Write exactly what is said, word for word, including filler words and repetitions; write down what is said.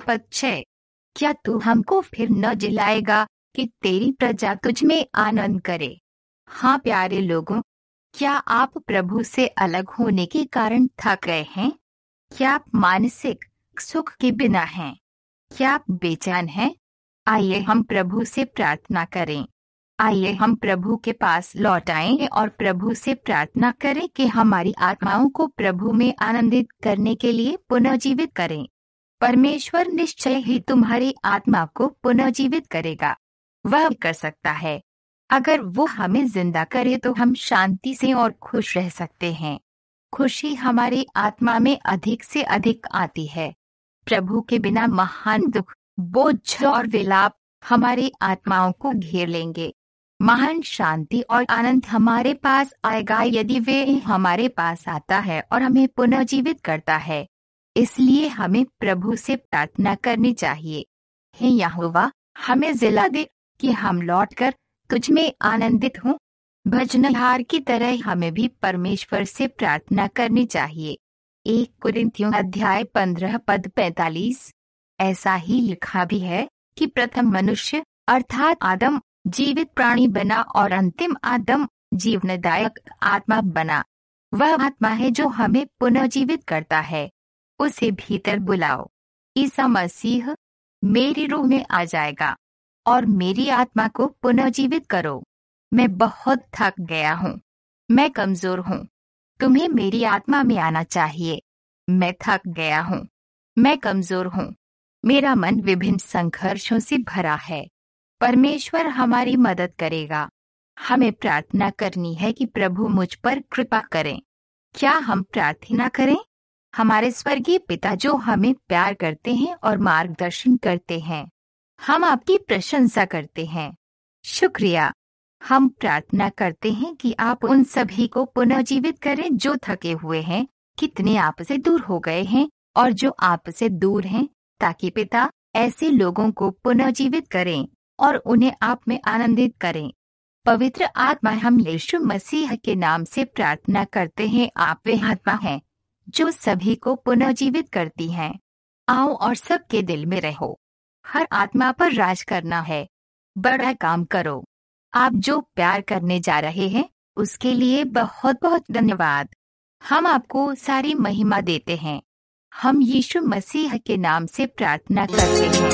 पद छः। क्या तू हमको फिर न जिलाएगा कि तेरी प्रजा तुझ में आनंद करे। हाँ प्यारे लोगों, क्या आप प्रभु से अलग होने के कारण थक गए हैं? क्या आप मानसिक सुख के बिना हैं? क्या आप बेचैन हैं? आइए हम प्रभु से प्रार्थना करें। आइए हम प्रभु के पास लौट आएं और प्रभु से प्रार्थना करें कि हमारी आत्माओं को प्रभु में आनंदित करने के लिए पुनर्जीवित करें। परमेश्वर निश्चय ही तुम्हारी आत्मा को पुनर्जीवित करेगा। वह कर सकता है। अगर वो हमें जिंदा करे तो हम शांति से और खुश रह सकते हैं। खुशी हमारी आत्मा में अधिक से अधिक आती है। प्रभु के बिना महान दुख, बोझ और विलाप हमारी आत्माओं को घेर लेंगे। महान शांति और आनंद हमारे पास आएगा यदि वे हमारे पास आता है और हमें पुनर्जीवित करता है। इसलिए हमें प्रभु से प्रार्थना करनी चाहिए। हे यहोवा, हमें जिला दे कि हम लौटकर तुझ में आनंदित हों। भजनहार की तरह हमें भी परमेश्वर से प्रार्थना करनी चाहिए। एक कुरिन्थियों अध्याय पंद्रह पद पैंतालीस। ऐसा ही लिखा भी है कि प्रथम मनुष्य अर्थात आदम जीवित प्राणी बना और अंतिम आदम जीवनदायक आत्मा बना। वह आत्मा है जो हमें पुनर्जीवित करता है। उसे भीतर बुलाओ। ईसा मसीह मेरी रूह में आ जाएगा और मेरी आत्मा को पुनर्जीवित करो। मैं बहुत थक गया हूँ। मैं कमजोर हूँ। तुम्हें मेरी आत्मा में आना चाहिए। मैं थक गया हूँ। मैं कमजोर हूँ। मेरा मन विभिन्न संघर्षों से भरा है। परमेश्वर हमारी मदद करेगा। हमें प्रार्थना करनी है कि प्रभु मुझ पर कृपा करें। क्या हम प्रार्थना करें? हमारे स्वर्गीय पिता जो हमें प्यार करते हैं और मार्गदर्शन करते हैं, हम आपकी प्रशंसा करते हैं। शुक्रिया। हम प्रार्थना करते हैं कि आप उन सभी को पुनर्जीवित करें जो थके हुए हैं, कितने आपसे दूर हो गए हैं और जो आपसे दूर हैं, ताकि पिता ऐसे लोगों को पुनर्जीवित करें और उन्हें आप में आनंदित करें। पवित्र आत्मा, हम यीशु मसीह के नाम से प्रार्थना करते हैं। आप वे आत्मा हैं जो सभी को पुनर्जीवित करती हैं। आओ और सबके दिल में रहो। हर आत्मा पर राज करना है। बड़ा काम करो। आप जो प्यार करने जा रहे हैं उसके लिए बहुत बहुत धन्यवाद। हम आपको सारी महिमा देते हैं। हम यीशु मसीह के नाम से प्रार्थना करते हैं।